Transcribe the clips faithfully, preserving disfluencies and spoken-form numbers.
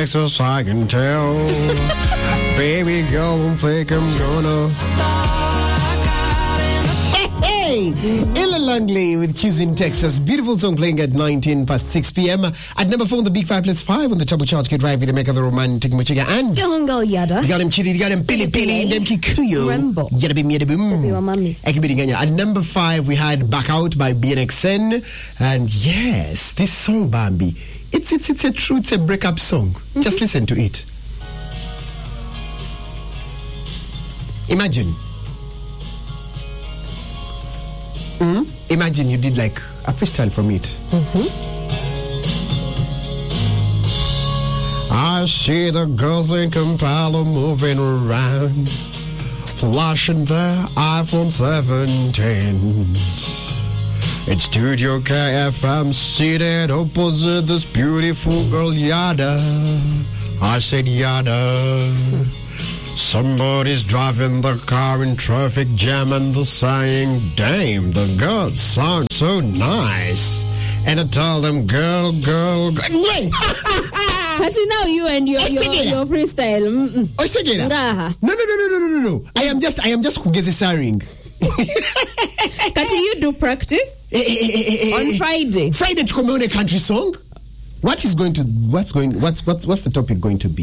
Texas, I can tell. Baby girl, don't think I'm gonna. Hey, Ella Langley with Choosing Texas. Beautiful song playing at nineteen past six p.m. At number four on the Big Five plus five on the Double Charge Kid Drive with the make of the romantic Mochiga and Yongal Yada. You got him Chidi, you got him Pili Pili, them Kikuyo. Rambo. Yada bim yada boom. At number five we had Back Out by B N X N. And yes, this song Bambi, it's it's it's a true it's a breakup song. Mm-hmm. Just listen to it. Imagine. Mm-hmm. Imagine you did like a freestyle from it. Mm-hmm. I see the girls in Kampala moving around, flashing their iPhone seventeens. It's Studio K F M seated opposite this beautiful girl Yada. I said Yada. Somebody's driving the car in traffic jam and they're saying, damn, the girls sound so nice. And I tell them, girl, girl, girl. Wait! But now you and your, your, your freestyle. Mm-mm. Oh, Segera. No, no, no, no, no, no, no. I am just, I am just kugezesharing. Kati, you do practice eh, eh, eh, eh, on Friday. Friday to come on a country song. What is going to, what's going, what's, what's, what's the topic going to be?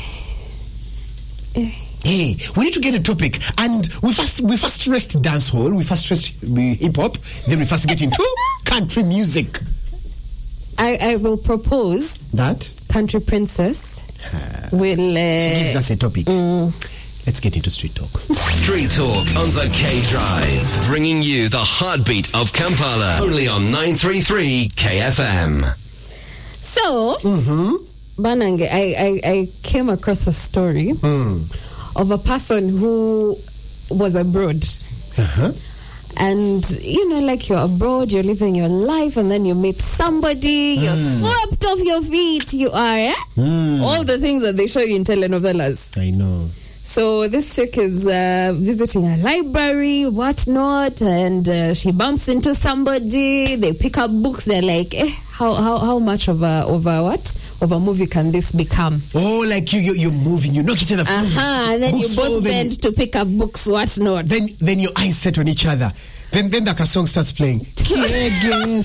Hey, we need to get a topic, and we first we first rest dancehall, we first rest hip hop, then we first get into country music. I, I will propose that Country Princess uh, will. Uh, she gives us a topic. Mm. Let's get into Street Talk. Street Talk on the K Drive, bringing you the heartbeat of Kampala, only on nine thirty-three K F M. So, mm-hmm. Banange, I, I, I came across a story. Mm. Of a person who was abroad. Uh-huh. And, you know, like you're abroad, you're living your life, and then you meet somebody, mm. you're swept off your feet, you are, eh? Mm. All the things that they show you in telenovelas. I know. So this chick is uh, visiting a library, whatnot, and uh, she bumps into somebody, they pick up books, they're like, eh, how, how, how much of a, of a what? Of a movie can this become? Oh, like you, you you're moving, you knock it in the floor. Uh-huh, and then books you both fall, bend then, to pick up books, what not. Then then your eyes set on each other. Then then the song starts playing. I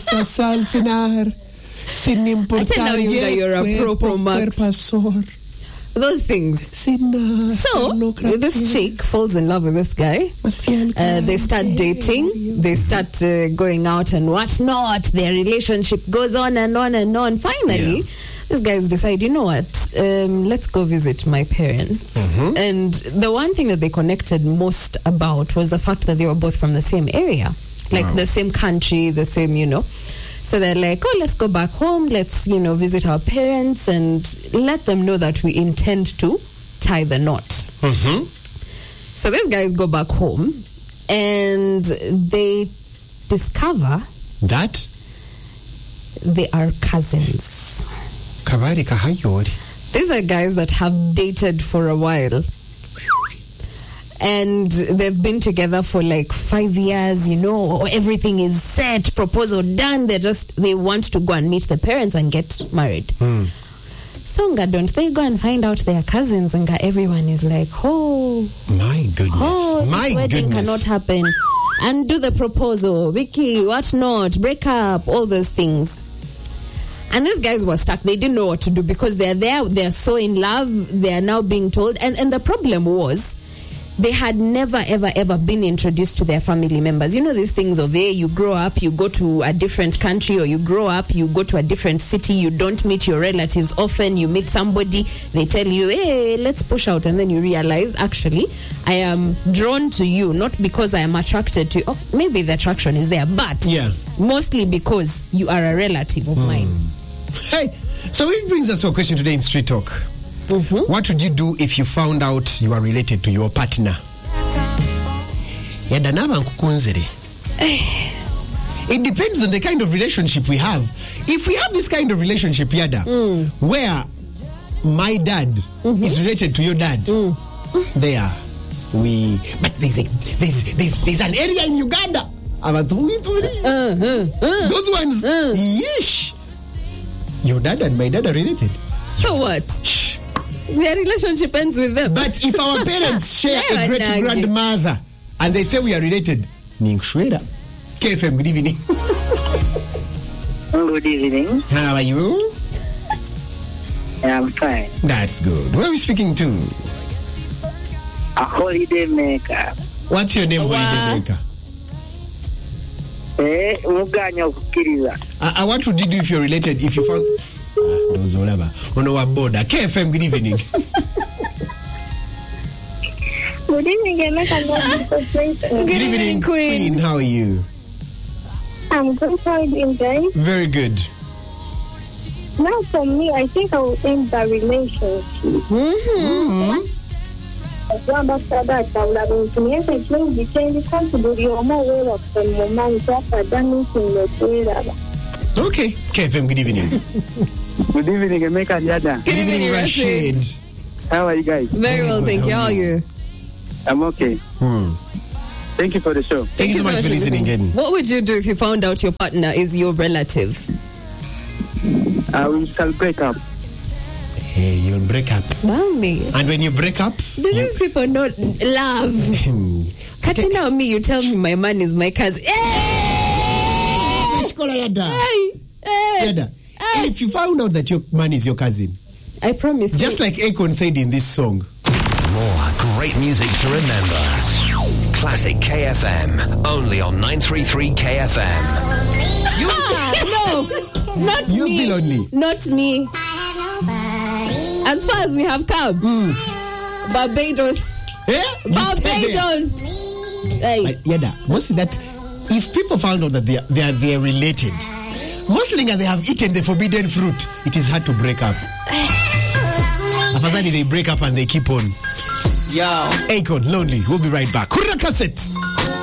tell you that you're a pro pro max. Those things. So, this chick falls in love with this guy. Uh, they start dating. They start uh, going out and what not. Their relationship goes on and on and on. Finally, yeah. These guys decide, you know what, um, let's go visit my parents. Mm-hmm. And the one thing that they connected most about was the fact that they were both from the same area. Like wow. the same country, the same, you know. So they're like, oh, let's go back home. Let's, you know, visit our parents and let them know that we intend to tie the knot. Mm-hmm. So these guys go back home and they discover that they are cousins. These are guys that have dated for a while. And they've been together for like five years, you know, everything is set, proposal done. They just, they want to go and meet the parents and get married. Mm. So, don't they go and find out their cousins? And everyone is like, oh, my goodness, oh, my this wedding goodness. cannot happen. And do the proposal, Vicky, what not, break up, all those things. And these guys were stuck. They didn't know what to do because they're there, they're so in love, they're now being told. And, and the problem was, they had never, ever, ever been introduced to their family members. You know these things of, hey, you grow up, you go to a different country, or you grow up, you go to a different city, you don't meet your relatives often, you meet somebody, they tell you, hey, let's push out, and then you realize, actually, I am drawn to you, not because I am attracted to you. Oh, maybe the attraction is there, but yeah. mostly because you are a relative of mm. mine. Hey, so it brings us to a question today in Street Talk. Mm-hmm. What would you do if you found out you are related to your partner? It depends on the kind of relationship we have. If we have this kind of relationship, Yada, mm. where my dad mm-hmm. is related to your dad, mm. there we. But there's a there's there's there's an area in Uganda. Uh, uh, uh, Those ones, uh. yeesh. Your dad and my dad are related. So what? Shh. their relationship ends with them. But if our parents share a great grandmother and they say we are related, Ningshuera. K F M, good evening. Good evening. How are you? I'm fine. That's good. Who are we speaking to? A holiday maker. What's your name, Wow. holiday maker? Eh, Muganya Kukiriza. Uh, what would you do if you're related? If you found uh, those whatever on our border? K F M, good evening. Good evening, Emeka. Good, Good evening, Queen. How are you? I'm good. How are you doing, guys? Very good. Now, for me, I think I will end the relationship. Mm-hmm. Kwamba sadaka ulabuntumiyese kingi kitendi konsiduli omo wera kumumani kwapa dami kinetera. Okay. K F M, good evening. Good evening, Emeka Jada. Good evening, Rashid. How are you guys? Very well, thank you. How are you? I'm okay. Hmm. Thank you for the show. Thank you so much for listening in. What would you do if you found out your partner is your relative? I will shall break up. Hey, you'll break up. Mommy. And when you break up, Do these people not love? Katina or me, you tell me my man is my cousin. Hey! Yada. Hey! Hey! Yada. If you found out that your man is your cousin, I promise just you. like Akon said in this song, More great music to remember. Classic K F M, only on nine thirty-three K F M. Ah, no, not You'll me. be lonely. Not me. As far as we have come, Barbados. eh? You stay there. Barbados. Hey. But Yada, mostly that if people found out that they are, they are, they are related, mostly they have eaten the forbidden fruit, it is hard to break up. After they break up and they keep on. Yo. Akon, Lonely. We'll be right back. Hurra cassette.